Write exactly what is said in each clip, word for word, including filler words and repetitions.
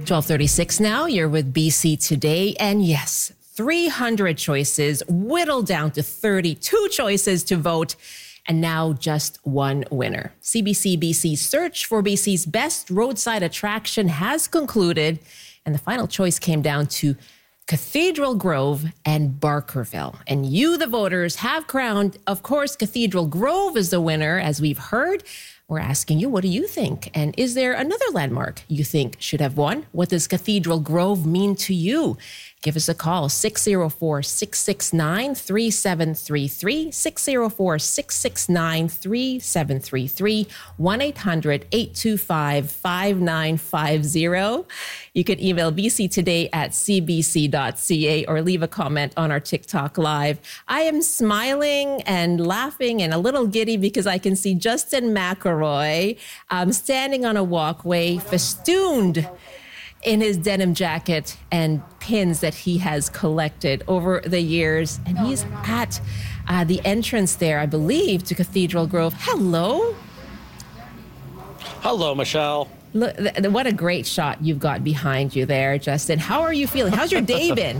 twelve thirty-six now. You're with B C Today. And yes, three hundred choices whittled down to thirty-two choices to vote. And now just one winner. C B C B C's search for B C's best roadside attraction has concluded. And the final choice came down to Cathedral Grove and Barkerville. And you, the voters, have crowned, of course, Cathedral Grove as the winner, as we've heard. We're asking you, what do you think? And is there another landmark you think should have won? What does Cathedral Grove mean to you? Give us a call, six oh four, six six nine, three seven three three, six oh four, six six nine, three seven three three, one eight hundred, eight two five, five nine five zero. You can email b c today at c b c dot c a or leave a comment on our TikTok Live. I am smiling and laughing and a little giddy because I can see Justin McElroy um, standing on a walkway festooned in his denim jacket and pins that he has collected over the years. And he's at uh, the entrance there, I believe, to Cathedral Grove. Hello. Hello, Michelle. Look, th- th- what a great shot you've got behind you there, Justin. How are you feeling? How's your day been?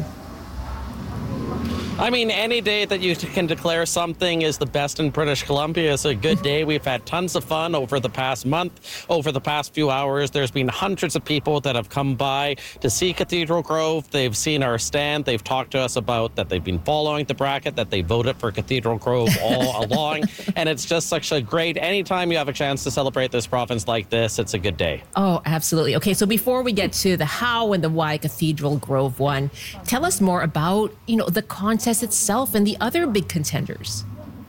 I mean, any day that you can declare something is the best in British Columbia is a good day. We've had tons of fun over the past month, over the past few hours. There's been hundreds of people that have come by to see Cathedral Grove. They've seen our stand. They've talked to us about that they've been following the bracket, that they voted for Cathedral Grove all along. And it's just such a great, anytime you have a chance to celebrate this province like this, it's a good day. Oh, absolutely. Okay, so before we get to the how and the why Cathedral Grove won, tell us more about, you know, the contest itself and the other big contenders.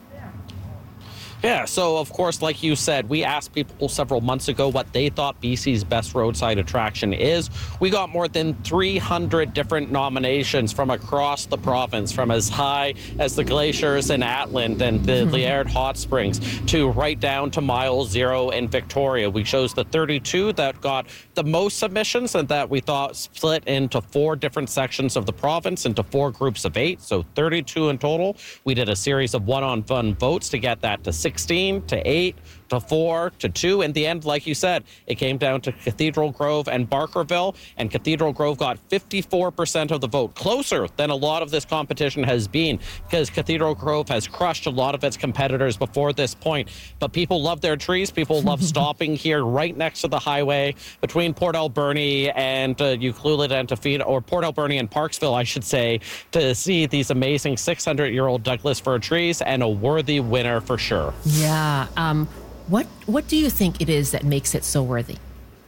Yeah, so of course, like you said, we asked people several months ago what they thought B C's best roadside attraction is. We got more than three hundred different nominations from across the province, from as high as the glaciers in Atland and the mm-hmm. Liard Hot Springs to right down to Mile Zero in Victoria. We chose the thirty-two that got the most submissions and that we thought split into four different sections of the province into four groups of eight, so thirty-two in total. We did a series of one-on-one votes to get that to sixteen to eight to four to two. In the end, like you said, it came down to Cathedral Grove and Barkerville, and Cathedral Grove got fifty-four percent of the vote, closer than a lot of this competition has been, because Cathedral Grove has crushed a lot of its competitors before this point. But people love their trees. People love stopping here right next to the highway between Port Alberni and uh, Ucluelet and Tofino, or Port Alberni and Parksville, I should say, to see these amazing six hundred year old Douglas fir trees, and a worthy winner for sure. Yeah. Um, what what do you think it is that makes it so worthy?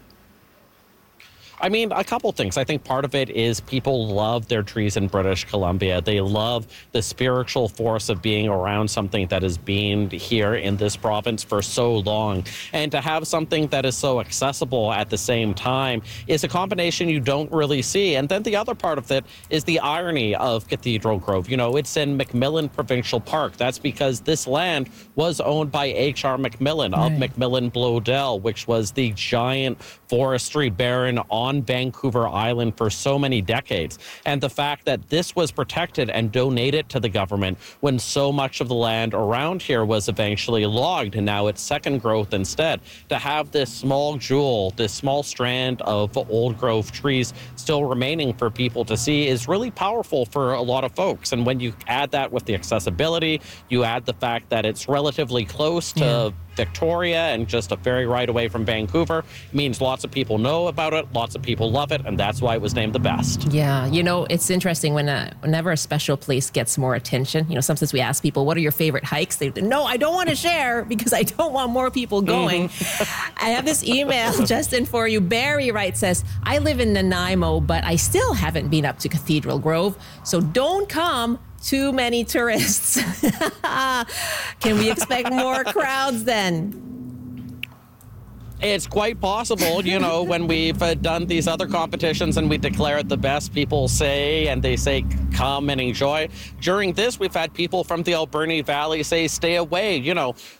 I mean, a couple things. I think part of it is people love their trees in British Columbia. They love the spiritual force of being around something that has been here in this province for so long. And to have something that is so accessible at the same time is a combination you don't really see. And then the other part of it is the irony of Cathedral Grove. You know, it's in McMillan Provincial Park. That's because this land was owned by H R McMillan of right. McMillan Bloedel, which was the giant forestry baron on on Vancouver Island for so many decades. And the fact that this was protected and donated to the government when so much of the land around here was eventually logged, and now it's second growth instead. To have this small jewel, this small strand of old growth trees still remaining for people to see is really powerful for a lot of folks. And when you add that with the accessibility, you add the fact that it's relatively close to yeah. Victoria and just a ferry ride away from Vancouver, it means lots of people know about it, lots of people love it, and that's why it was named the best. Yeah, you know, it's interesting when a, whenever a special place gets more attention, you know, sometimes we ask people, what are your favorite hikes? They no, I don't want to share because I don't want more people going. Mm-hmm. I have this email, Justin, for you. Barry writes, says, I live in Nanaimo, but I still haven't been up to Cathedral Grove, so don't come. Too many tourists. Can we expect more crowds then? It's quite possible, you know, when we've uh, done these other competitions and we declare it the best, people say, and they say, come and enjoy. During this, we've had people from the Alberni Valley say, stay away. You know,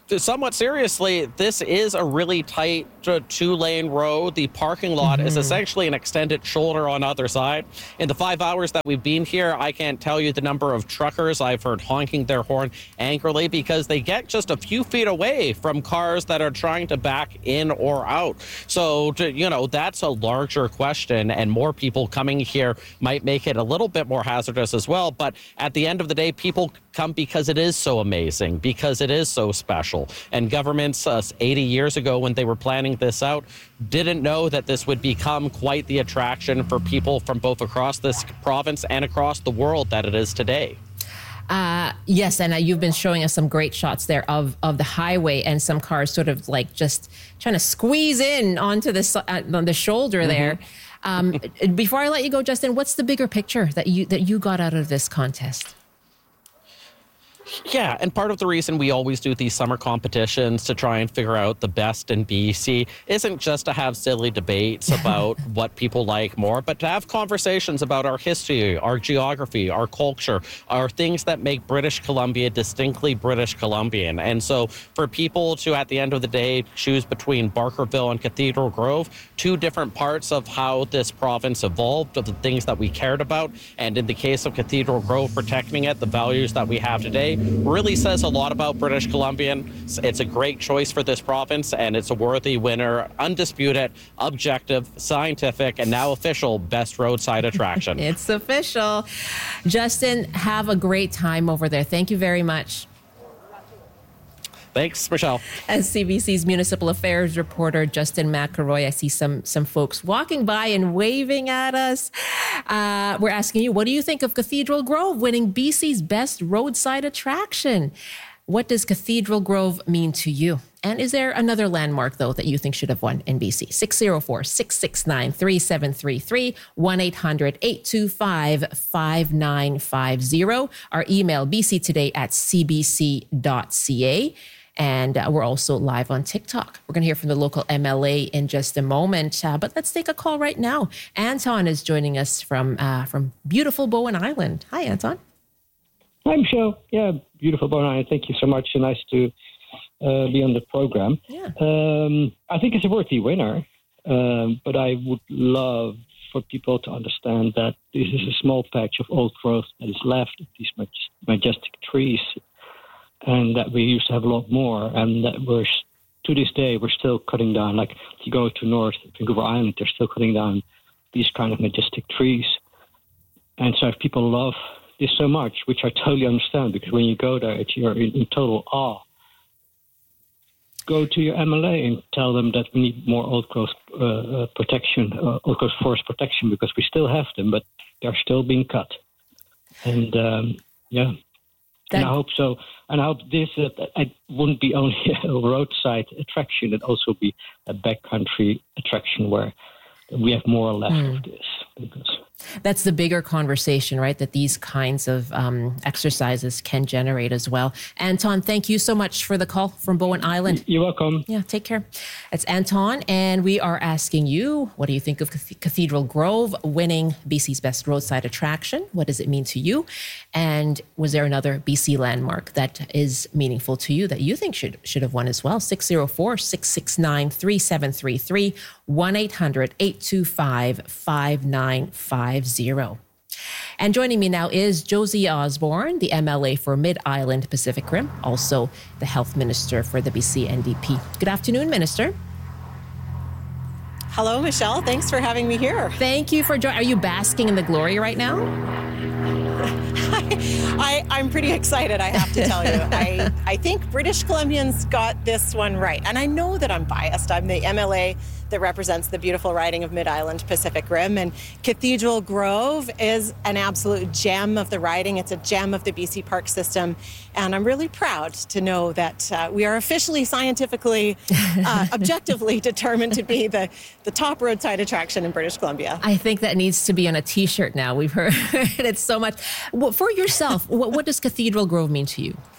somewhat seriously, this is a really tight uh, two-lane road. The parking lot mm-hmm. is essentially an extended shoulder on either side. In the five hours that we've been here, I can't tell you the number of truckers I've heard honking their horn angrily because they get just a few feet away from cars that are trying to back in or out. So, to, you know, that's a larger question, and more people coming here might make it a little bit more hazardous as well. But at the end of the day, people come because it is so amazing, because it is so special. And governments uh, eighty years ago, when they were planning this out, didn't know that this would become quite the attraction for people from both across this province and across the world that it is today. Uh, yes, and uh, you've been showing us some great shots there of, of the highway and some cars sort of like just trying to squeeze in onto the, uh, on the shoulder mm-hmm. there. Um, before I let you go, Justin, what's the bigger picture that you that you got out of this contest? Yeah, and part of the reason we always do these summer competitions to try and figure out the best in B C isn't just to have silly debates about what people like more, but to have conversations about our history, our geography, our culture, our things that make British Columbia distinctly British Columbian. And so for people to, at the end of the day, choose between Barkerville and Cathedral Grove, two different parts of how this province evolved, of the things that we cared about, and in the case of Cathedral Grove, protecting it, the values that we have today, really says a lot about British Columbians. It's a great choice for this province, and it's a worthy winner, undisputed, objective, scientific, and now official best roadside attraction. It's official. Justin, have a great time over there. Thank you very much. Thanks, Michelle. As C B C's municipal affairs reporter, Justin McElroy, I see some some folks walking by and waving at us. Uh, we're asking you, what do you think of Cathedral Grove winning B C's best roadside attraction? What does Cathedral Grove mean to you? And is there another landmark, though, that you think should have won in B C? six oh four, six six nine, three seven three three, one eight hundred, eight two five, five nine five zero. Our email, b c today at c b c dot c a. And uh, we're also live on TikTok. We're going to hear from the local M L A in just a moment. Uh, but let's take a call right now. Anton is joining us from uh, from beautiful Bowen Island. Hi, Anton. Hi, Michelle. Yeah, beautiful Bowen Island. Thank you so much. Nice to uh, be on the program. Yeah. Um, I think it's a worthy winner, um, but I would love for people to understand that this is a small patch of old growth that is left of these maj- majestic trees, and that we used to have a lot more, and that we're, to this day, we're still cutting down. Like, if you go to North Vancouver Island, they're still cutting down these kind of majestic trees. And so if people love this so much, which I totally understand, because when you go there, it's, you're in, in total awe. Go to your M L A and tell them that we need more old growth uh, uh, protection, uh, old growth forest protection, because we still have them, but they're still being cut. And, um, yeah. That, and I hope so. And I hope this uh, it wouldn't be only a roadside attraction, it also be a backcountry attraction where we have more left mm. of this. Because that's the bigger conversation, right? That these kinds of um, exercises can generate as well. Anton, thank you so much for the call from Bowen Island. You're welcome. Yeah, take care. It's Anton, and we are asking you, what do you think of Cathedral Grove winning B C's best roadside attraction? What does it mean to you? And was there another B C landmark that is meaningful to you that you think should should have won as well? six oh four, six six nine, three seven three three, one eight hundred, eight two five, five nine five zero. And joining me now is Josie Osborne, the M L A for Mid-Island Pacific Rim, also the Health Minister for the B C N D P. Good afternoon, Minister. Hello, Michelle. Thanks for having me here. Thank you for joining. Are you basking in the glory right now? I, I'm pretty excited, I have to tell you. I, I think British Columbians got this one right. And I know that I'm biased. I'm the M L A that represents the beautiful riding of Mid-Island Pacific Rim. And Cathedral Grove is an absolute gem of the riding. It's a gem of the B C park system. And I'm really proud to know that uh, we are officially, scientifically, uh, objectively determined to be the, the top roadside attraction in British Columbia. I think that needs to be on a T-shirt now. We've heard it so much. Well, for yourself, what, what does Cathedral Grove mean to you?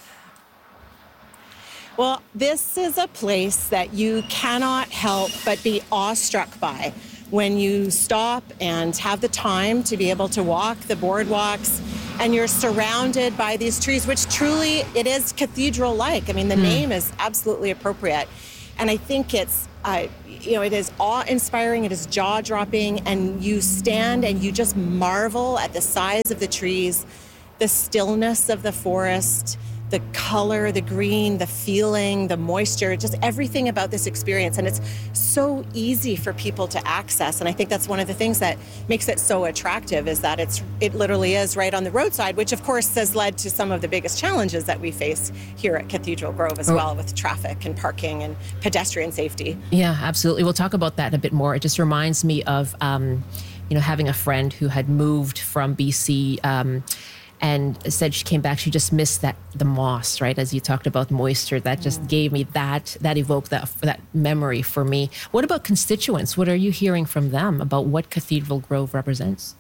Well, this is a place that you cannot help but be awestruck by when you stop and have the time to be able to walk the boardwalks and you're surrounded by these trees, which truly, it is cathedral-like. I mean, the mm. name is absolutely appropriate. And I think it's, uh, you know, it is awe-inspiring, it is jaw-dropping, and you stand and you just marvel at the size of the trees, the stillness of the forest, the color, the green, the feeling, the moisture, just everything about this experience. And it's so easy for people to access. And I think that's one of the things that makes it so attractive, is that it's it literally is right on the roadside, which of course has led to some of the biggest challenges that we face here at Cathedral Grove as oh. well, with traffic and parking and pedestrian safety. Yeah, absolutely. We'll talk about that a bit more. It just reminds me of, um, you know, having a friend who had moved from B C, um, and said she came back, she just missed that the moss, right? As you talked about moisture, that just mm. gave me that, that evoked that that memory for me. What about constituents? What are you hearing from them about what Cathedral Grove represents?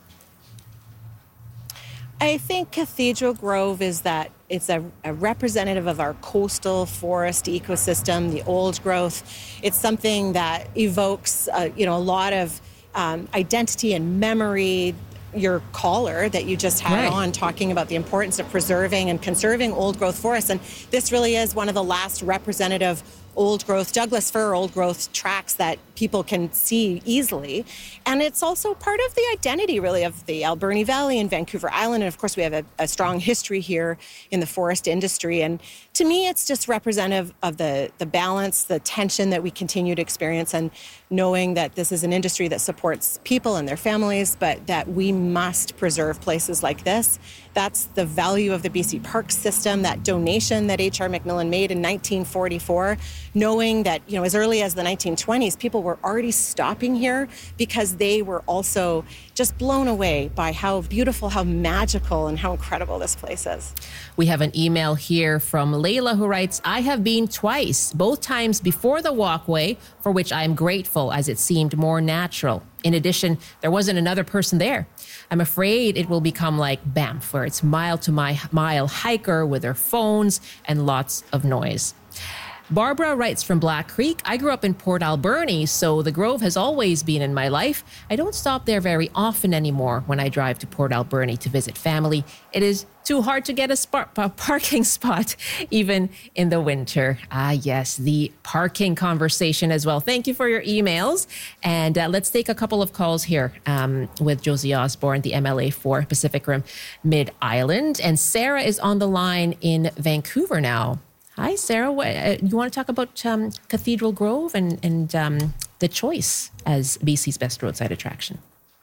I think Cathedral Grove is that it's a, a representative of our coastal forest ecosystem, the old growth. It's something that evokes, uh, you know, a lot of um, identity and memory. Your caller that you just had right. on talking about the importance of preserving and conserving old growth forests. And this really is one of the last representative old growth Douglas fir old growth tracks that people can see easily. And it's also part of the identity really of the Alberni Valley and Vancouver Island. And of course we have a, a strong history here in the forest industry. And to me, it's just representative of the, the balance, the tension that we continue to experience, and knowing that this is an industry that supports people and their families, but that we must preserve places like this. That's the value of the B C Parks system, that donation that H R Macmillan made in nineteen forty-four, knowing that, you know, as early as the nineteen twenties, people were already stopping here because they were also just blown away by how beautiful, how magical, and how incredible this place is. We have an email here from Layla who writes, I have been twice, both times before the walkway, for which I am grateful as it seemed more natural. In addition, there wasn't another person there. I'm afraid it will become like Banff, where it's mile to mile hiker with their phones and lots of noise. Barbara writes from Black Creek, I grew up in Port Alberni, so the Grove has always been in my life. I don't stop there very often anymore when I drive to Port Alberni to visit family. It is too hard to get a, sp- a parking spot, even in the winter. Ah, yes, the parking conversation as well. Thank you for your emails. And uh, let's take a couple of calls here um, with Josie Osborne, the M L A for Pacific Rim Mid-Island. And Sarah is on the line in Vancouver now. Hi, Sarah. What, uh, you want to talk about um, Cathedral Grove and, and um, the choice as B C's best roadside attraction?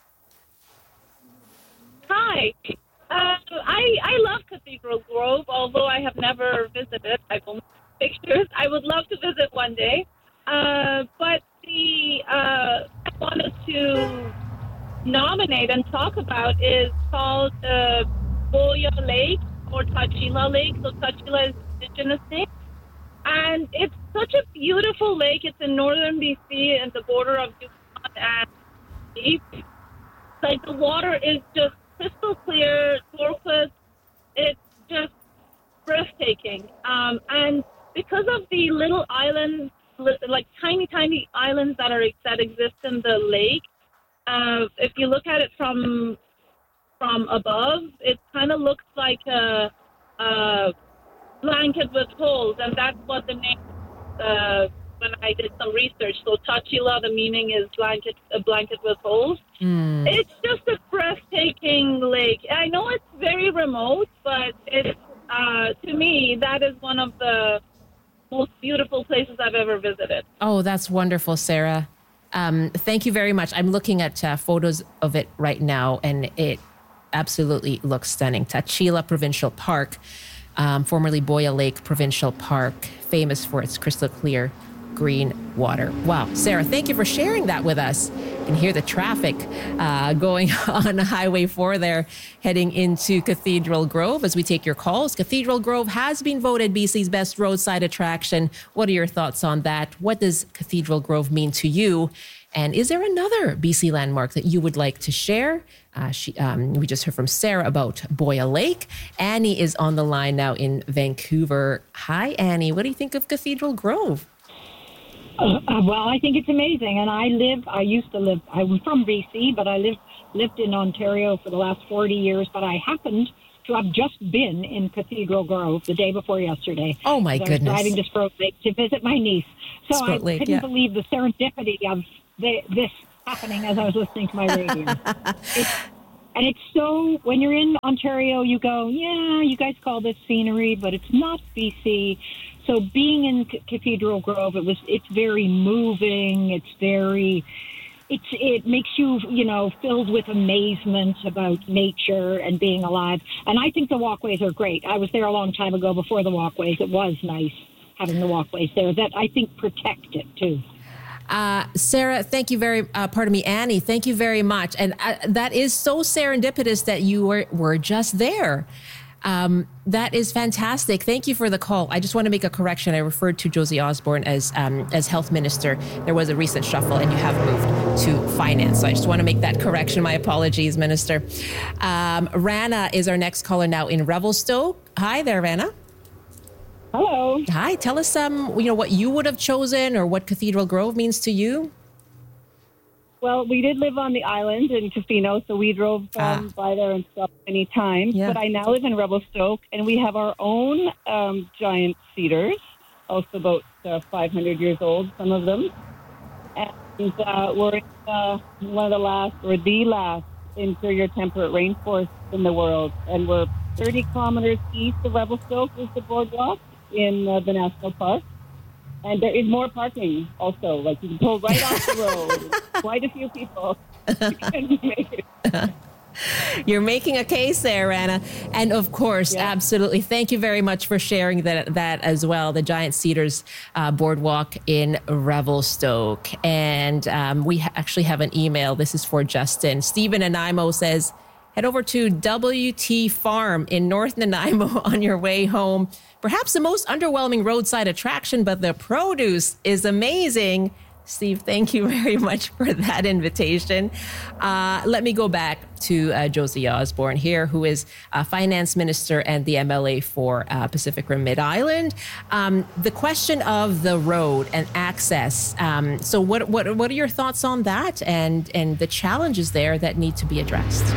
Hi. Uh, I, I love Cathedral Grove, although I have never visited. I've only seen pictures. I would love to visit one day. Uh, but the uh, I wanted to nominate and talk about is called uh, Boya Lake or Tachila Lake. So Tachila is indigenous name. And it's such a beautiful lake. It's in northern B C and the border of Yukon and B C. Like the water is just crystal clear, turquoise. It's just breathtaking. Um, and because of the little islands, like tiny, tiny islands that are that exist in the lake, uh, if you look at it from from above, it kind of looks like a, a blanket with holes, and that's what the name uh, when I did some research. So Tachila, the meaning is blanket, a blanket with holes. Mm. It's just a breathtaking lake. I know it's very remote, but it's uh, to me, that is one of the most beautiful places I've ever visited. Oh, that's wonderful, Sarah. Um, thank you very much. I'm looking at uh, photos of it right now, and it absolutely looks stunning. Tachila Provincial Park, um, formerly Boya Lake Provincial Park, famous for its crystal clear green water. Wow. Sarah, thank you for sharing that with us. You can hear the traffic uh, going on Highway four there, heading into Cathedral Grove as we take your calls. Cathedral Grove has been voted B C's best roadside attraction. What are your thoughts on that? What does Cathedral Grove mean to you? And is there another B C landmark that you would like to share? Uh, she, um, we just heard from Sarah about Boya Lake. Annie is on the line now in Vancouver. Hi, Annie. What do you think of Cathedral Grove? Uh, uh, well, I think it's amazing. And I live, I used to live, I'm from B C, but I lived, lived in Ontario for the last forty years. But I happened to have just been in Cathedral Grove the day before yesterday. Oh, my I was driving driving to Sproat Lake to visit my niece. So Sproat I Lake, couldn't yeah. believe the serendipity of the, this happening as I was listening to my radio. it's, and it's so, when you're in Ontario, you go, yeah, you guys call this scenery, but it's not B C. So being in C- Cathedral Grove, it was, it's very moving. It's very, it's, it makes you, you know, filled with amazement about nature and being alive. And I think the walkways are great. I was there a long time ago before the walkways. It was nice having the walkways there that I think protect it too. Uh, Sarah, thank you very, uh, pardon me, Annie, thank you very much. And uh, that is so serendipitous that you were, were just there. Um, that is fantastic. Thank you for the call. I just want to make a correction. I referred to Josie Osborne as um, as health minister. There was a recent shuffle and you have moved to finance. So I just want to make that correction. My apologies, Minister. Um, Rana is our next caller now in Revelstoke. Hi there, Rana. Hello. Hi. Tell us um, you know, what you would have chosen or what Cathedral Grove means to you. Well, we did live on the island in Tofino, so we drove um, Ah. by there and stuff many times. Yeah. But I now live in Revelstoke, and we have our own um, giant cedars, also about uh, five hundred years old, some of them. And uh, we're in uh, one of the last, or the last, interior temperate rainforests in the world. And we're thirty kilometers east of Revelstoke is the boardwalk in uh, the national park. And there is more parking also. Like, you can pull right off the road. Quite a few people can make it. You're making a case there, Rana. And of course, Yeah. absolutely. Thank you very much for sharing that that as well. The Giant Cedars uh, Boardwalk in Revelstoke. And um, we ha- actually have an email. This is for Justin. Stephen Nanaimo says, head over to W T Farm in North Nanaimo on your way home. Perhaps the most underwhelming roadside attraction, but the produce is amazing. Steve, thank you very much for that invitation. Uh, let me go back to uh, Josie Osborne here, who is uh, finance minister and the M L A for uh, Pacific Rim Mid-Island. Um, the question of the road and access. Um, so what, what, what are your thoughts on that and, and the challenges there that need to be addressed?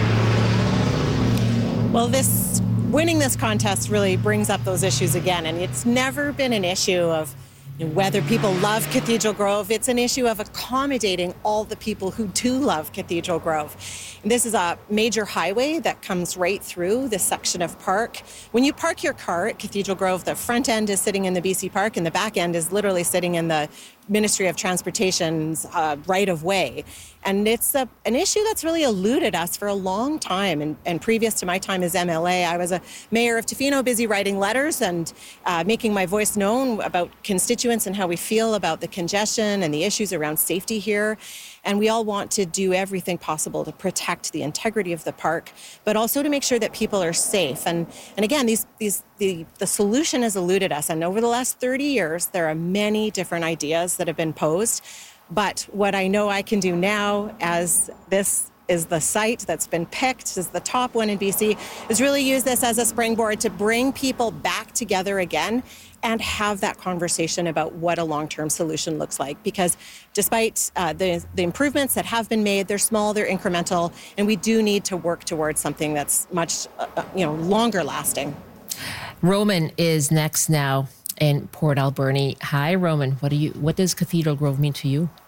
Well, this winning this contest really brings up those issues again, and it's never been an issue of whether people love Cathedral Grove. It's an issue of accommodating all the people who do love Cathedral Grove. And this is a major highway that comes right through this section of park. When you park your car at Cathedral Grove, the front end is sitting in the B C Park and the back end is literally sitting in the Ministry of Transportation's uh, right-of-way. And it's a, an issue that's really eluded us for a long time. And, and previous to my time as M L A, I was a mayor of Tofino, busy writing letters and uh, making my voice known about constituents and how we feel about the congestion and the issues around safety here. And we all want to do everything possible to protect the integrity of the park, but also to make sure that people are safe. And and again, these these the, the solution has eluded us. And over the last thirty years, there are many different ideas that have been posed. But what I know I can do now, as this is the site that's been picked as the top one in B C, is really use this as a springboard to bring people back together again and have that conversation about what a long-term solution looks like. Because despite uh, the, the improvements that have been made, they're small, they're incremental, and we do need to work towards something that's much, uh, you know, longer lasting. Roman is next now in Port Alberni. Hi, Roman. What do you? What does Cathedral Grove mean to you?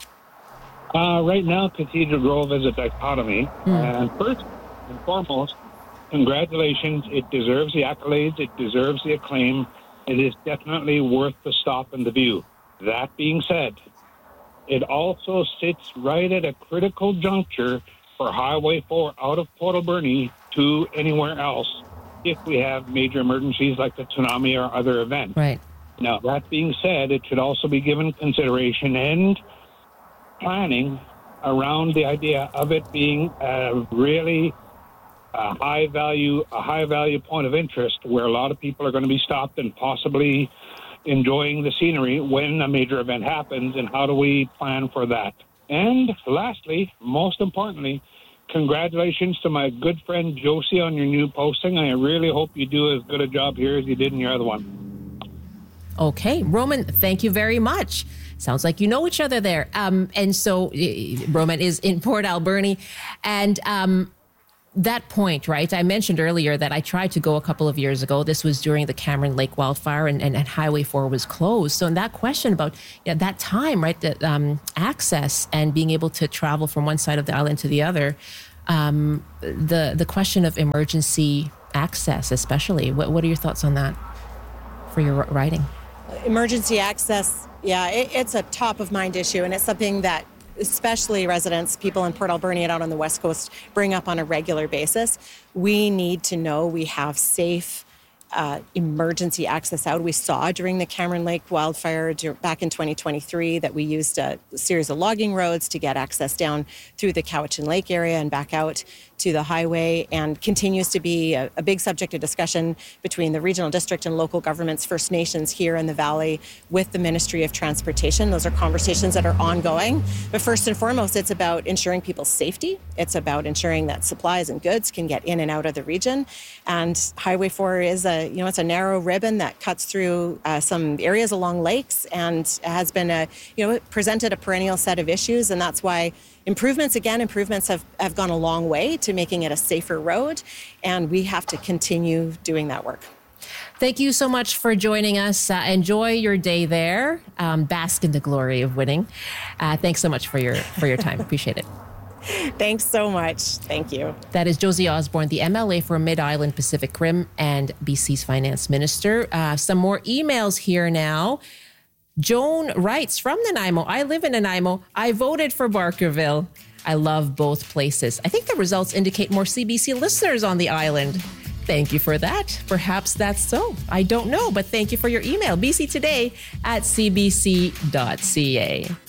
Uh, right now, Cathedral Grove is a dichotomy. Mm. And first and foremost, congratulations. It deserves the accolades. It deserves the acclaim. It is definitely worth the stop and the view. That being said, it also sits right at a critical juncture for Highway four out of Port Alberni to anywhere else if we have major emergencies like the tsunami or other events. Right. Now, that being said, it should also be given consideration and planning around the idea of it being a really a high value, a high value point of interest where a lot of people are going to be stopped and possibly enjoying the scenery when a major event happens, and how do we plan for that? And lastly, most importantly, congratulations to my good friend Josie on your new posting. I really hope you do as good a job here as you did in your other one. Okay, Roman, thank you very much. Sounds like you know each other there. Um, and so uh, Roman is in Port Alberni. And um, that point, right? I mentioned earlier that I tried to go a couple of years ago. This was during the Cameron Lake wildfire, and, and, and Highway four was closed. So in that question about you know, that time, right, the um, access and being able to travel from one side of the island to the other, um, the the question of emergency access, especially. What, what are your thoughts on that for your riding? Emergency access, yeah, it, it's a top of mind issue, and it's something that especially residents, people in Port Alberni and out on the West Coast, bring up on a regular basis. We need to know we have safe uh, emergency access out. We saw during the Cameron Lake wildfire back in twenty twenty-three that we used a series of logging roads to get access down through the Cowichan Lake area and back out to the highway, and continues to be a, a big subject of discussion between the regional district and local governments, First Nations here in the Valley, with the Ministry of Transportation. Those are conversations that are ongoing. But first and foremost, it's about ensuring people's safety. It's about ensuring that supplies and goods can get in and out of the region. And Highway four is a, you know, it's a narrow ribbon that cuts through uh, some areas along lakes, and has been a, you know, presented a perennial set of issues. And that's why Improvements, again, improvements have, have gone a long way to making it a safer road, and we have to continue doing that work. Thank you so much for joining us. Uh, enjoy your day there. Um, bask in the glory of winning. Uh, thanks so much for your for your time. Appreciate it. Thanks so much. Thank you. That is Josie Osborne, the M L A for Mid-Island Pacific Rim and B C's Finance Minister. Uh, some more emails here now. Joan writes from Nanaimo, I live in Nanaimo. I voted for Barkerville. I love both places. I think the results indicate more C B C listeners on the island. Thank you for that. Perhaps that's so. I don't know, but thank you for your email. B C Today at c b c dot c a.